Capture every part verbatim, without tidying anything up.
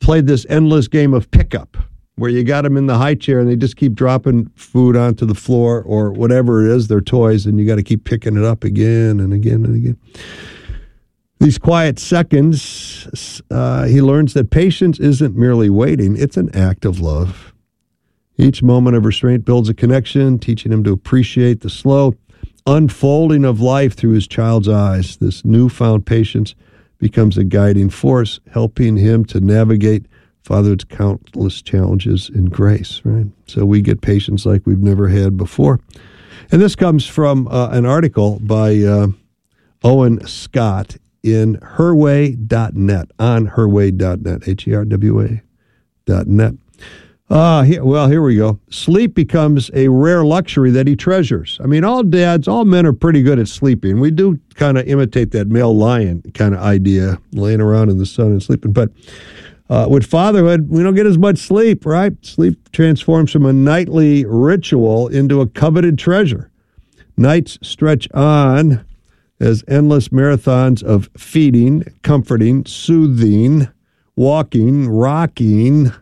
played this endless game of pickup where you got them in the high chair and they just keep dropping food onto the floor or whatever it is, their toys, and you got to keep picking it up again and again and again. These quiet seconds, uh, he learns that patience isn't merely waiting, it's an act of love. Each moment of restraint builds a connection, teaching him to appreciate the slow unfolding of life through his child's eyes. This newfound patience becomes a guiding force, helping him to navigate Father's countless challenges in grace, right? So we get patience like we've never had before. And this comes from uh, an article by uh, Owen Scott in her way dot net, on her way dot net, H E R W A dot net. Uh, here, well, here we go. Sleep becomes a rare luxury that he treasures. I mean, all dads, all men are pretty good at sleeping. We do kind of imitate that male lion kind of idea, laying around in the sun and sleeping. But uh, with fatherhood, we don't get as much sleep, right? Sleep transforms from a nightly ritual into a coveted treasure. Nights stretch on as endless marathons of feeding, comforting, soothing, walking, rocking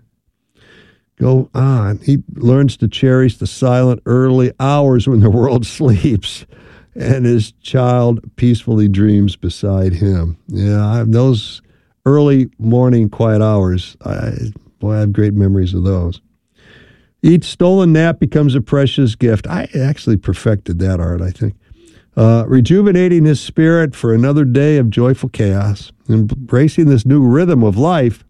go on. He learns to cherish the silent early hours when the world sleeps and his child peacefully dreams beside him. Yeah, I have those early morning quiet hours. I, boy, I have great memories of those. Each stolen nap becomes a precious gift. I actually perfected that art, I think. Uh, rejuvenating his spirit for another day of joyful chaos. Embracing this new rhythm of life,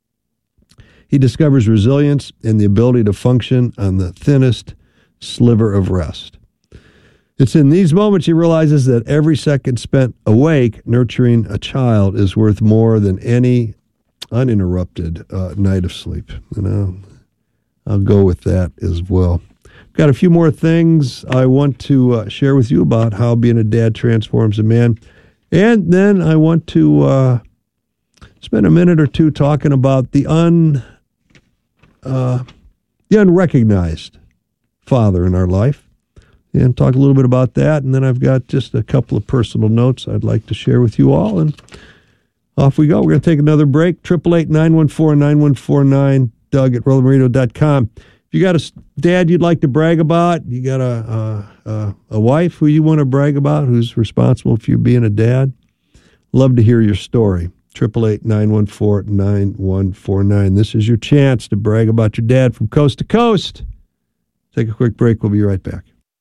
he discovers resilience and the ability to function on the thinnest sliver of rest. It's in these moments he realizes that every second spent awake nurturing a child is worth more than any uninterrupted uh, night of sleep. You know, I'll go with that as well. Got a few more things I want to uh, share with you about how being a dad transforms a man. And then I want to uh, spend a minute or two talking about the un... Uh, the unrecognized father in our life, and talk a little bit about that. And then I've got just a couple of personal notes I'd like to share with you all. And off we go. We're going to take another break. eight eight eight, nine one four, nine one four nine, Doug at relevant radio dot com. If you got a dad you'd like to brag about, you got a, a, a wife who you want to brag about who's responsible for you being a dad, love to hear your story. eight eight eight, nine one four, nine one four nine. This is your chance to brag about your dad from coast to coast. Take a quick break. We'll be right back.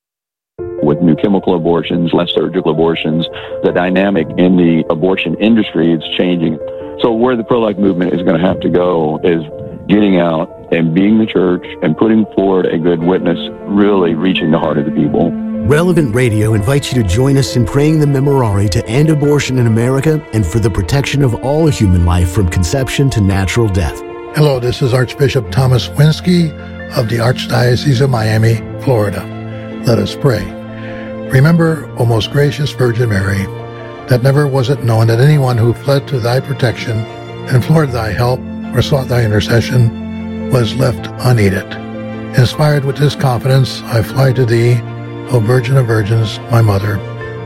With new chemical abortions, less surgical abortions, the dynamic in the abortion industry is changing. So where the pro-life movement is going to have to go is getting out and being the church and putting forward a good witness, really reaching the heart of the people. Relevant Radio invites you to join us in praying the Memorare to end abortion in America and for the protection of all human life from conception to natural death. Hello, this is Archbishop Thomas Winsky of the Archdiocese of Miami, Florida. Let us pray. Remember, O most gracious Virgin Mary, that never was it known that anyone who fled to thy protection, implored thy help, or sought thy intercession was left unaided. Inspired with this confidence, I fly to thee, O Virgin of Virgins, my Mother.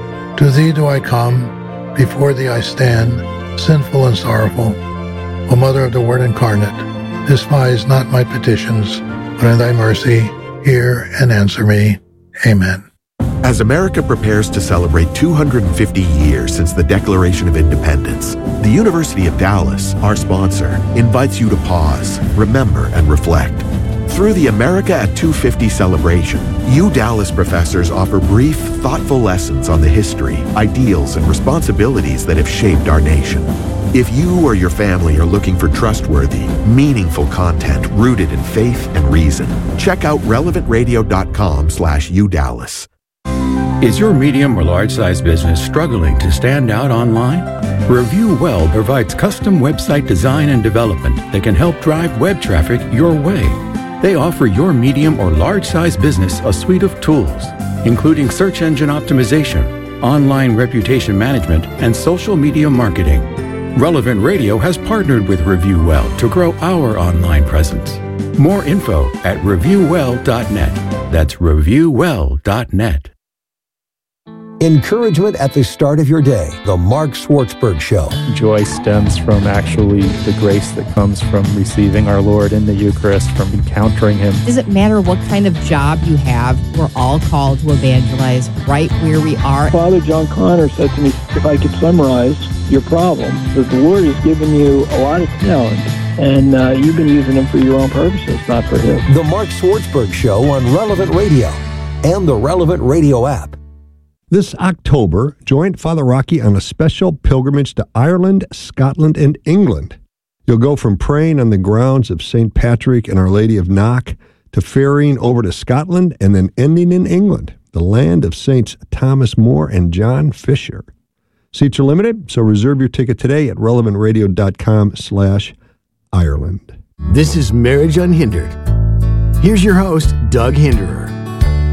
To thee do I come, before thee I stand, sinful and sorrowful. O Mother of the Word incarnate, despise not my petitions, but in thy mercy hear and answer me. Amen. As America prepares to celebrate two hundred fifty years since the Declaration of Independence, the University of Dallas, our sponsor, invites you to pause, remember, and reflect. Through the America at two fifty celebration, U Dallas professors offer brief, thoughtful lessons on the history, ideals, and responsibilities that have shaped our nation. If you or your family are looking for trustworthy, meaningful content rooted in faith and reason, check out relevant radio dot com slash U Dallas. Is your medium or large size business struggling to stand out online? Review Well provides custom website design and development that can help drive web traffic your way. They offer your medium or large size business a suite of tools, including search engine optimization, online reputation management, and social media marketing. Relevant Radio has partnered with Review Well to grow our online presence. More info at review well dot net. That's review well dot net. Encouragement at the start of your day. The Mark Schwartzberg Show. Joy stems from actually the grace that comes from receiving our Lord in the Eucharist, from encountering Him. Does it matter what kind of job you have? We're all called to evangelize right where we are. Father John Connor said to me, if I could summarize your problem, that the Lord has given you a lot of talent, and uh, you've been using them for your own purposes, not for His. The Mark Schwartzberg Show on Relevant Radio and the Relevant Radio app. This October, join Father Rocky on a special pilgrimage to Ireland, Scotland, and England. You'll go from praying on the grounds of Saint Patrick and Our Lady of Knock to ferrying over to Scotland and then ending in England, the land of Saints Thomas More and John Fisher. Seats are limited, so reserve your ticket today at relevantradio.com slash Ireland. This is Marriage Unhindered. Here's your host, Doug Hinderer.